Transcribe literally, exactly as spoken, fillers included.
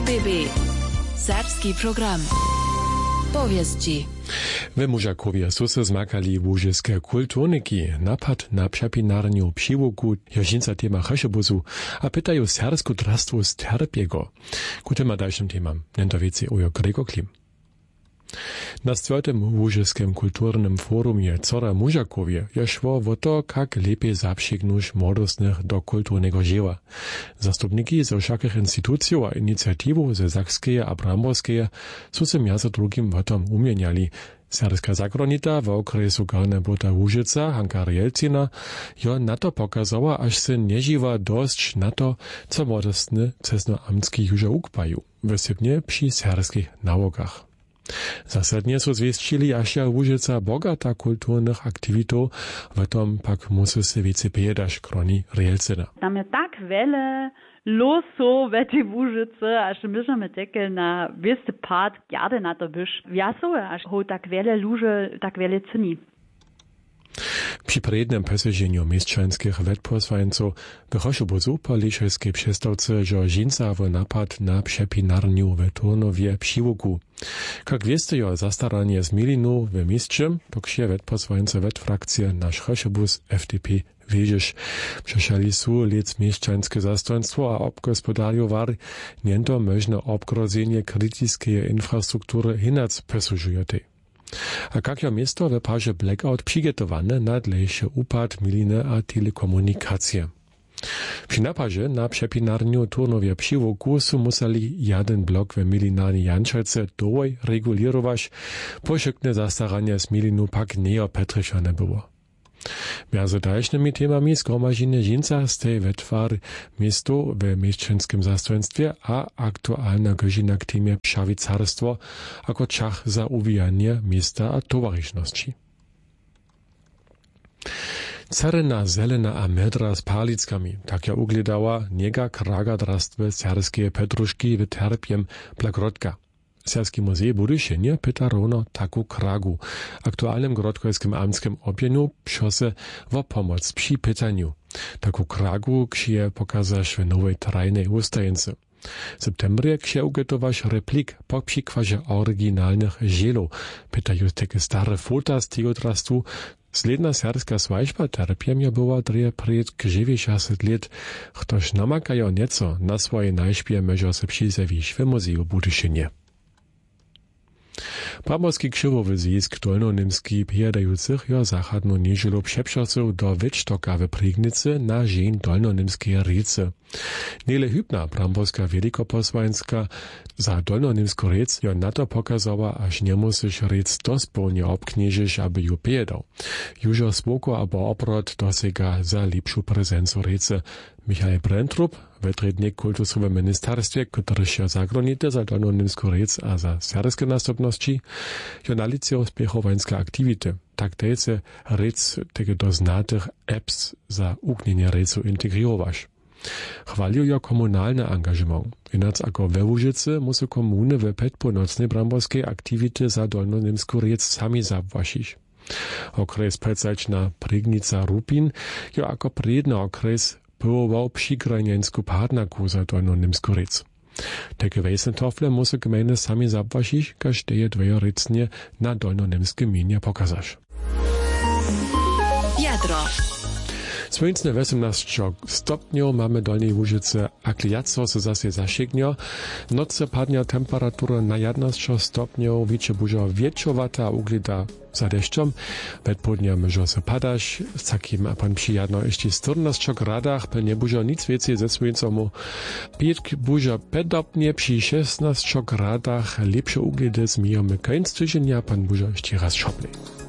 R B B. Serbski program. Powieści. We Mužakowie su se zmakali łužeske kulturniki, napad na przepinarniu psiwoku, jożinca tema cheszebuzu, a pytają sersku drastwo z terpiego. Ku tema dalszym temam, nentowicy ujo Gregor Klim. Na czwartym łużeskim kulturnym forumie Cora Mužakowie je szło o to, jak lepiej zaprzygnuć młodostnych do kulturnego dzieła. Zastupniki ze wszakich instytucji a inicjatywów ze Sakskeje a Bramborskeje su se między drugim o tom umieniali. Serska zagronica w okresu Garne Buta Łużyca, Hanka Rielcina, jo na to pokazała, aż se nie żywa dość na to, co młodostny cesnoamtski już ukpaju, wysybnie przy serskich naukach. Zasadnie so zwieścili, aż ja Łużyca bogata kulturnych aktywitów, w tom pak musi se wiece piedasz kroni Rielcina. Tam je tak wiele losu w tej Łużyce, aż możemy takie na wiesty part gardy na to byś. Wiasowe, aż ho tak wiele luży, tak wiele ceni. Przy prednym poseženiu mieszczańskich wetposłańców w Choszobuzu po liszewskiej przestawce, że żinca w napad na przepinarniu w Turnowie psiwoku. Jak wieste, jo zastaranie z milinu w mieście, poksie wetposłańce wetfrakcje nasz Choszobuz F D P wiedziesz. Przeszali su lic mieszczańskie zastojnictwo, a obgospodariowali niento możne obgrozenie krytycznej infrastruktury hinac posużujotej. A jak je miasto w parze blackout przygotowane na dlejszy upad miliny a telekomunikacje. Przy napadzie na przepinarniu Turnowie psiwoku su museli jeden blok w milinarni Janczelce dołej regulirować, poszykne zastaranie z milinu pak nie opetryszone było. Między dalszymi temami zgromadzenie żinca z tej wetwary miasto w mieszczańskim zastojnictwie a aktualna godzina k temie pszawicarstwo jako czas za uwijanie miasta a towarzyszności. Caryna, zelena a medra z palickami, tak ja ugledała niega kraga drastwe serskie petruszki w terpiem plagrodka. Serski muzej Budyšenje pyta rovno taku kragu. Aktualnym grodkojskim amtskim objenu pšose o pomoc przy pytaniu. Taku kragu ksie pokazaš w nowej trajnej ustajence. W septembrze ksie ugetowaš replik po przykładzie oryginalnych zielów. Pytają takie stare fota z tego drastu. Sledna serska swajszba terpiemia była dreje przed dziewięćdziesiąt lat, ktoś namakają nieco na swoje najśpie może se przyzewić w muzeju Budyšenje. Bramborski krzywowy związk dolnonimski pijadających jo zachodnu niedzielu przeprzosów do Wiecztoka w Prignicy na żeń dolnonimskiej riece. Niele hybna bramborska wielikoposłańska za dolnonimsku riec jo na to pokazała, aż nie musisz riec dospolnie obknieżyć, aby ju pijadał. Jużo smoko abo obrot dosega za lepszą prezencu riece. Michał Brentrup, wetrednik kultusowego ministerstwie, który się zagronite za dolnonimsku riec a za serskie następności, jo na lice uspechowańska aktywity. Tak dejce riec tego doznatych apps za uknienie riecu integrirować. Chwalił jo komunalny angażement. Inac ako we Łużycy musi komuny w petponocnej bramborskiej aktywity za dolnonimsku riec sami zawłasić. Okres przedzaczna Prignica Rupin jo ako predny okres pyłował przygraniańsku partnerku za dolnonimsku riec. Takie wejsne tofle musi gminy sami zawłasić, każdeje dwie riecnie na dolnonimskim minie pokazasz. Jadro. Słońce osiemnaście stopniów mamy dolnej Łużyce, a kliaco se zase zašegnie. Noce padnie temperatura na jedenaście stopniów, wiecie bużo wieczowata uglida za deszczem. Wedpodnie może se padać, z takim a pan przyjadno jeszcze czternaście gradach, pewnie bużo nic więcej ze słońcem. Pietk bużo pedopnie przy szesnaście gradach, lepsze uglidy zmijamy końc tydzienia, pan bużo jeszcze raz szopli.